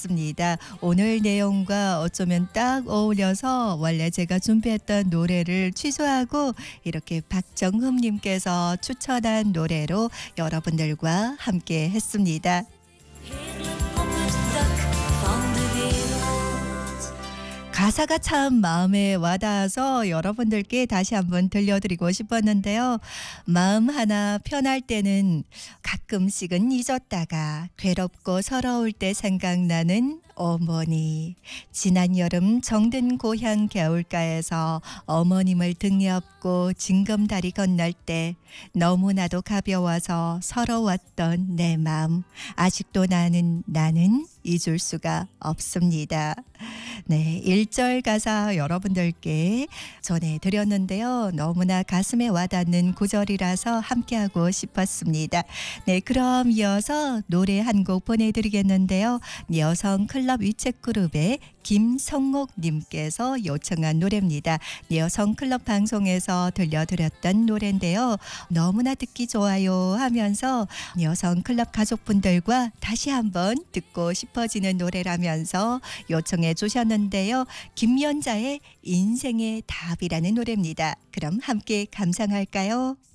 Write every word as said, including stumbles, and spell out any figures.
습니다. 오늘 내용과 어쩌면 딱 어울려서 원래 제가 준비했던 노래를 취소하고 이렇게 박정흠 님께서 추천한 노래로 여러분들과 함께 했습니다. 가사가 참 마음에 와닿아서 여러분들께 다시 한번 들려드리고 싶었는데요. 마음 하나 편할 때는 가끔씩은 잊었다가 괴롭고 서러울 때 생각나는 어머니. 지난 여름 정든 고향 겨울가에서 어머님을 등에 업고 징검다리 건널 때 너무나도 가벼워서 서러웠던 내 마음. 아직도 나는 나는 잊을 수가 없습니다. 네, 일 절 가사 여러분들께 전해드렸는데요. 너무나 가슴에 와닿는 구절이라서 함께하고 싶었습니다. 네, 그럼 이어서 노래 한 곡 보내드리겠는데요. 여성 클럽 위챗그룹의 김성옥 님께서 요청한 노래입니다. 여성 클럽 방송에서 들려드렸던 노래인데요. 너무나 듣기 좋아요 하면서 여성 클럽 가족분들과 다시 한번 듣고 싶어지는 노래라면서 요청해 주셨는데요. 김연자의 인생의 답이라는 노래입니다. 그럼 함께 감상할까요?